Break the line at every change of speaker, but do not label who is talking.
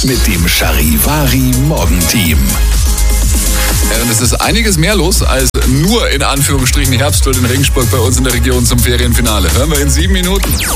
mit dem Charivari Morgenteam.
Und es ist einiges mehr los als nur in Anführungsstrichen Herbstwild in Regensburg bei uns in der Region zum Ferienfinale. Hören wir in 7 Minuten.